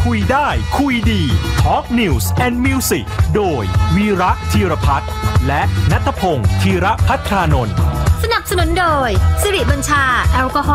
คุยได้คุยดี Talk News and Music โดยวีระธีรพัฒน์และณัฐพงศ์ธีระภัทรานนท์สนับสนุนโดยสิริบัญชาแอลกอฮอล์